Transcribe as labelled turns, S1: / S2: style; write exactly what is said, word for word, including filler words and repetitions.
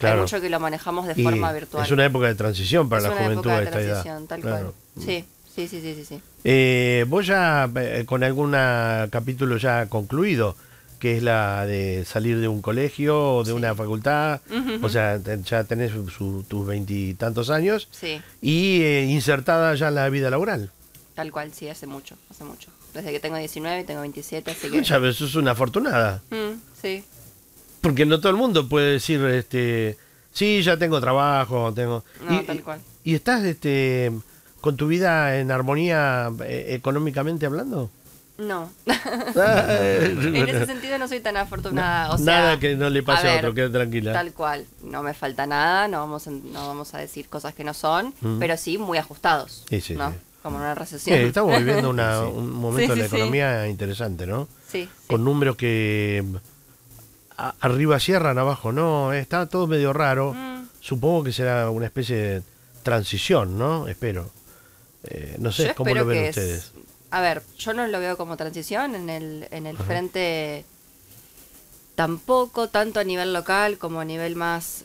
S1: Claro.
S2: Hay mucho que lo manejamos de
S1: Y
S2: forma virtual.
S1: es una época de transición para
S2: Es
S1: la
S2: una
S1: juventud
S2: época
S1: a
S2: de
S1: esta edad.
S2: transición, tal
S1: Claro.
S2: cual. Sí, sí, sí, sí, sí, sí.
S1: Eh, vos ya eh, con algún capítulo ya concluido, que es la de salir de un colegio o de
S2: Sí.
S1: una facultad,
S2: Ujú.
S1: o sea, te- ya tenés su- su- tus veintitantos años
S2: Sí,
S1: y eh, insertada ya en la vida laboral.
S2: tal cual, sí, hace mucho, hace mucho. Desde que tengo diecinueve, tengo veintisiete, así que...
S1: Ya ves, sos una afortunada,
S2: Mm, sí,
S1: porque no todo el mundo puede decir, este, sí, ya tengo trabajo, tengo...
S2: no,
S1: y,
S2: tal
S1: y-
S2: cual.
S1: y estás este, con tu vida en armonía eh, económicamente hablando.
S2: No.
S1: Ah, eh,
S2: En ese
S1: bueno.
S2: sentido no soy tan afortunada. O sea,
S1: Nada que no le pase a,
S2: ver,
S1: otro, quede tranquila.
S2: Tal cual. No me falta nada, no vamos a, no vamos a decir cosas que no son,
S1: Mm.
S2: pero sí muy ajustados.
S1: Sí, sí,
S2: ¿no?
S1: sí.
S2: Como en una
S1: Sí,
S2: recesión.
S1: estamos viviendo una-
S2: Sí.
S1: un momento
S2: Sí,
S1: de la
S2: sí, sí.
S1: economía interesante, ¿no?
S2: Sí, sí.
S1: Con números que a- arriba cierran, abajo no, está todo medio raro.
S2: Mm.
S1: Supongo que será una especie de transición, ¿no? Espero. Eh, no sé,
S2: Yo
S1: ¿cómo
S2: espero
S1: lo ven
S2: que
S1: ustedes?
S2: es- a ver, yo no lo veo como transición en el, en el
S1: Ajá.
S2: frente, tampoco tanto a nivel local como a nivel más